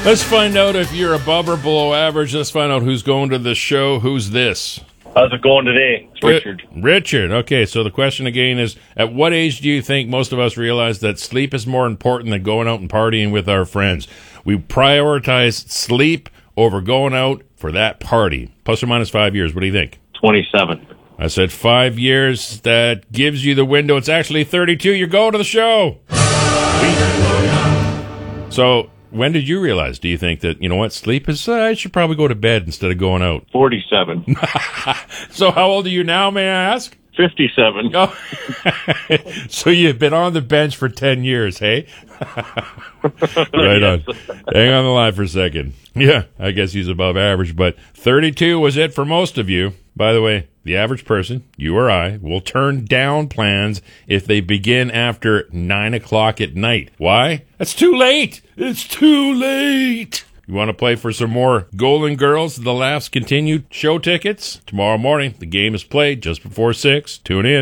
Let's find out if you're above or below average. Let's find out who's going to the show. Who's this? How's it going today? It's Richard. Richard. Okay, so the question again is, at what age do you think most of us realize that sleep is more important than going out and partying with our friends? We prioritize sleep over going out for that party. Plus or minus 5 years. What do you think? 27. I said 5 years. That gives you the window. It's actually 32. You're going to the show. So, when did you realize, do you think that, you know what, sleep is, I should probably go to bed instead of going out? 47. So how old are you now, may I ask? 57. Oh. So you've been on the bench for 10 years, hey? Right on. Hang on the line for a second. Yeah, I guess he's above average, but 32 was it for most of you. By the way, the average person, you or I, will turn down plans if they begin after 9 o'clock at night. Why? That's too late. It's too late. You want to play for some more Golden Girls, The Laughs Continue show tickets? Tomorrow morning, the game is played just before 6. Tune in.